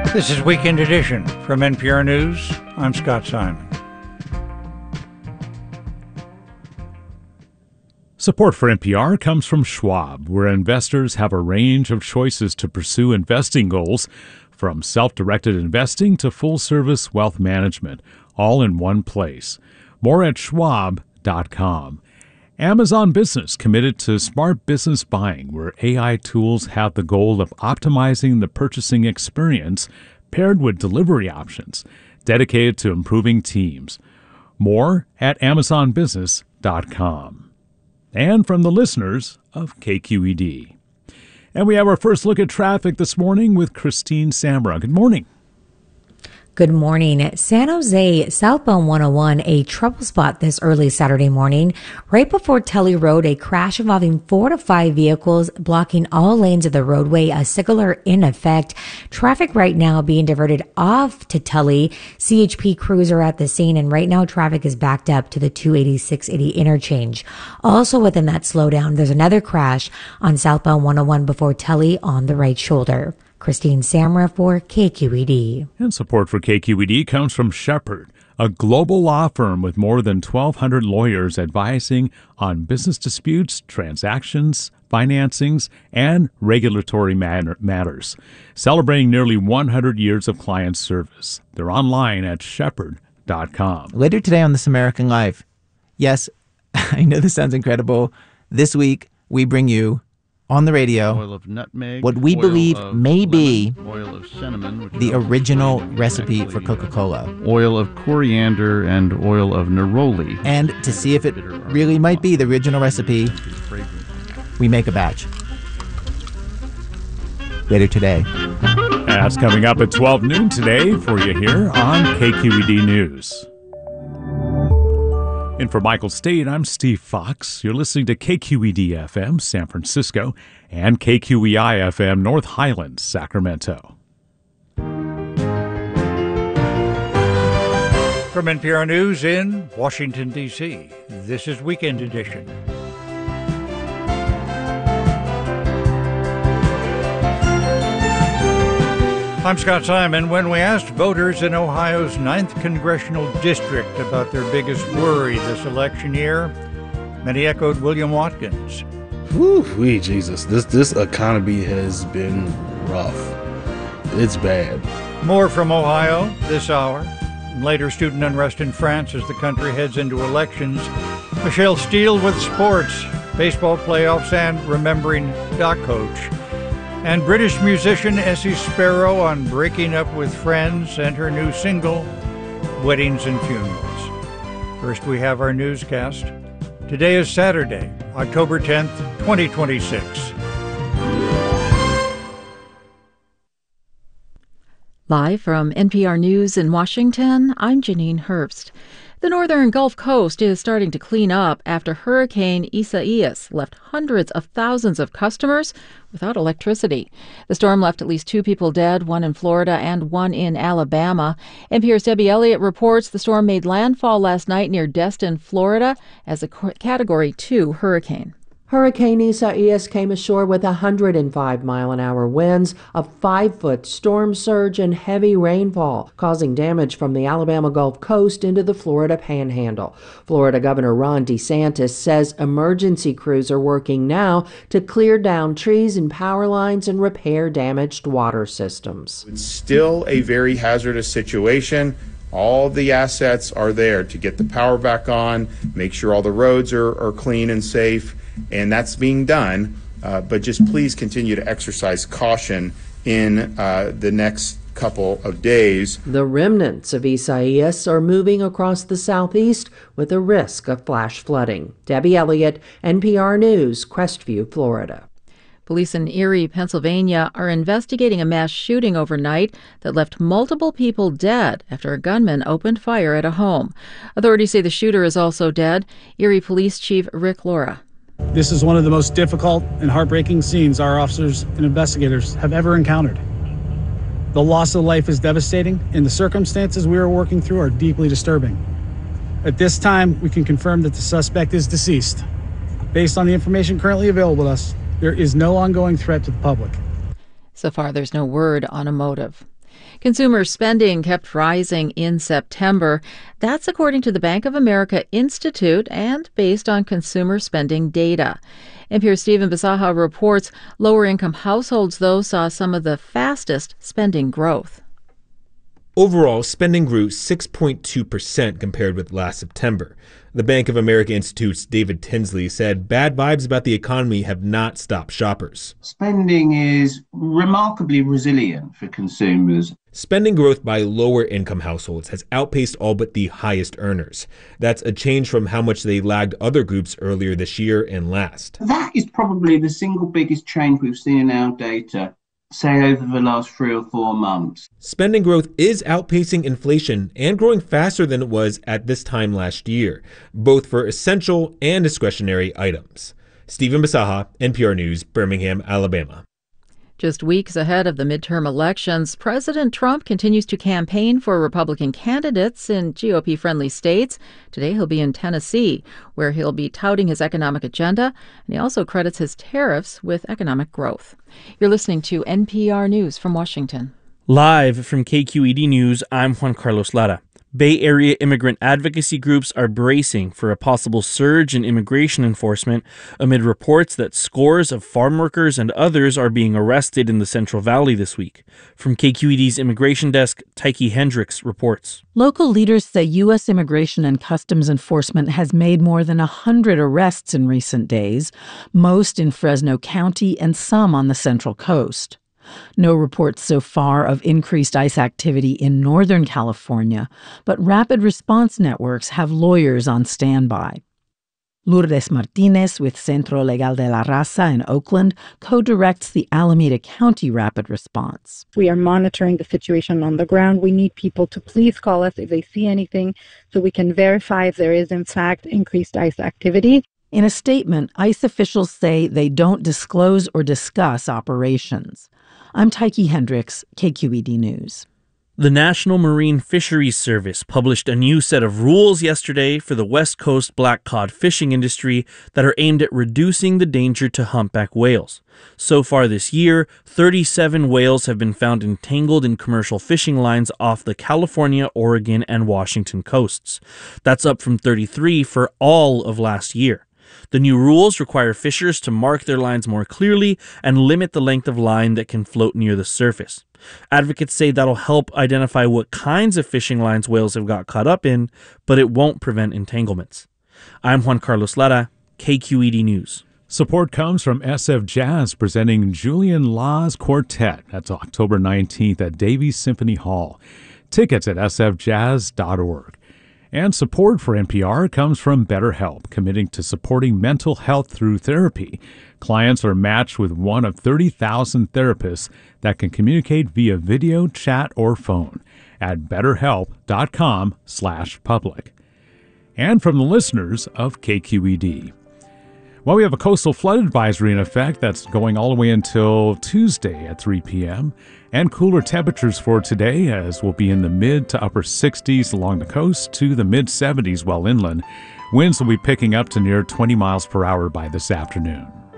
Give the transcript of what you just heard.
This is Weekend Edition from NPR News. I'm Scott Simon. Support for NPR comes from Schwab, where investors have a range of choices to pursue investing goals, from self-directed investing to full-service wealth management, all in one place. More at schwab.com. Amazon Business committed to smart business buying, where AI tools have the goal of optimizing the purchasing experience paired with delivery options, dedicated to improving teams. More at amazonbusiness.com. And from the listeners of KQED. And we have our first look at traffic this morning with Christine Samra. Good morning. Good morning. San Jose, southbound 101, a trouble spot this early Saturday morning. Right before Tully Road, a crash involving 4 to 5 vehicles blocking all lanes of the roadway, a signaler in effect. Traffic right now being diverted off to Tully. CHP crews are at the scene, and right now traffic is backed up to the 280-680 interchange. Also within that slowdown, there's another crash on southbound 101 before Tully on the right shoulder. Christine Samra for KQED. And support for KQED comes from Shepherd, a global law firm with more than 1,200 lawyers advising on business disputes, transactions, financings, and regulatory matters. Celebrating nearly 100 years of client service. They're online at shepherd.com. Later today on This American Life. Yes, I know this sounds incredible. This week, we bring you on the radio, oil of nutmeg, what we believe may be oil of cinnamon, the original recipe for Coca-Cola. Oil of coriander and oil of neroli. And to see if it really might be the original recipe, we make a batch. Later today. That's coming up at 12 noon today for you here on KQED News. And for Michael State, I'm Steve Fox. You're listening to KQED-FM San Francisco and KQEI-FM North Highlands, Sacramento. From NPR News in Washington, D.C., this is Weekend Edition. I'm Scott Simon. When we asked voters in Ohio's 9th Congressional District about their biggest worry this election year, many echoed William Watkins. Woo-wee, Jesus. This economy has been rough. It's bad. More from Ohio this hour. Later, student unrest in France as the country heads into elections. Michelle Steele with sports, baseball playoffs, and remembering Doc Coach. And British musician Essie Sparrow on breaking up with friends and her new single, Weddings and Funerals. First, we have our newscast. Today is Saturday, October 10th, 2026. Live from NPR News in Washington, I'm Janine Herbst. The northern Gulf Coast is starting to clean up after Hurricane Isaias left hundreds of thousands of customers without electricity. The storm left at least 2 people dead, 1 in Florida and 1 in Alabama. NPR's Debbie Elliott reports the storm made landfall last night near Destin, Florida, as a Category 2 hurricane. Hurricane Isaias came ashore with 105-mile-an-hour winds, a 5-foot storm surge, and heavy rainfall, causing damage from the Alabama Gulf Coast into the Florida Panhandle. Florida Governor Ron DeSantis says emergency crews are working now to clear down trees and power lines and repair damaged water systems. It's still a very hazardous situation. All the assets are there to get the power back on, make sure all the roads are clean and safe. And that's being done, but just please continue to exercise caution in the next couple of days. The remnants of Isaias are moving across the southeast with a risk of flash flooding. Debbie Elliott, NPR News, Crestview, Florida. Police in Erie, Pennsylvania are investigating a mass shooting overnight that left multiple people dead after a gunman opened fire at a home. Authorities say the shooter is also dead. Erie Police Chief Rick Laura. This is one of the most difficult and heartbreaking scenes our officers and investigators have ever encountered. The loss of life is devastating, and the circumstances we are working through are deeply disturbing. At this time, we can confirm that the suspect is deceased. Based on the information currently available to us, there is no ongoing threat to the public. So far, there's no word on a motive. Consumer spending kept rising in September. That's according to the Bank of America Institute and based on consumer spending data. NPR's Stephen Bisaha reports lower-income households, though, saw some of the fastest spending growth. Overall, spending grew 6.2% compared with last September. The Bank of America Institute's David Tinsley said bad vibes about the economy have not stopped shoppers. Spending is remarkably resilient for consumers. Spending growth by lower-income households has outpaced all but the highest earners. That's a change from how much they lagged other groups earlier this year and last. That is probably the single biggest change we've seen in our data, say over the last 3 or 4 months. Spending growth is outpacing inflation and growing faster than it was at this time last year, both for essential and discretionary items. Stephen Bisaha, NPR News, Birmingham, Alabama. Just weeks ahead of the midterm elections, President Trump continues to campaign for Republican candidates in GOP-friendly states. Today he'll be in Tennessee, where he'll be touting his economic agenda, and he also credits his tariffs with economic growth. You're listening to NPR News from Washington. Live from KQED News, I'm Juan Carlos Lara. Bay Area immigrant advocacy groups are bracing for a possible surge in immigration enforcement amid reports that scores of farm workers and others are being arrested in the Central Valley this week. From KQED's immigration desk, Tyke Hendricks reports. Local leaders say U.S. Immigration and Customs Enforcement has made more than 100 arrests in recent days, most in Fresno County and some on the Central Coast. No reports so far of increased ICE activity in Northern California, but rapid response networks have lawyers on standby. Lourdes Martinez with Centro Legal de la Raza in Oakland co-directs the Alameda County Rapid Response. We are monitoring the situation on the ground. We need people to please call us if they see anything so we can verify if there is, in fact, increased ICE activity. In a statement, ICE officials say they don't disclose or discuss operations. I'm Tyke Hendricks, KQED News. The National Marine Fisheries Service published a new set of rules yesterday for the West Coast black cod fishing industry that are aimed at reducing the danger to humpback whales. So far this year, 37 whales have been found entangled in commercial fishing lines off the California, Oregon, and Washington coasts. That's up from 33 for all of last year. The new rules require fishers to mark their lines more clearly and limit the length of line that can float near the surface. Advocates say that'll help identify what kinds of fishing lines whales have got caught up in, but it won't prevent entanglements. I'm Juan Carlos Lara, KQED News. Support comes from SF Jazz presenting Julian Law's Quartet. That's October 19th at Davies Symphony Hall. Tickets at sfjazz.org. And support for NPR comes from BetterHelp, committing to supporting mental health through therapy. Clients are matched with one of 30,000 therapists that can communicate via video, chat, or phone at betterhelp.com/public. And from the listeners of KQED. Well, we have a coastal flood advisory in effect that's going all the way until Tuesday at 3 p.m. And cooler temperatures for today, as we'll be in the mid to upper 60s along the coast to the mid 70s while inland. Winds will be picking up to near 20 miles per hour by this afternoon.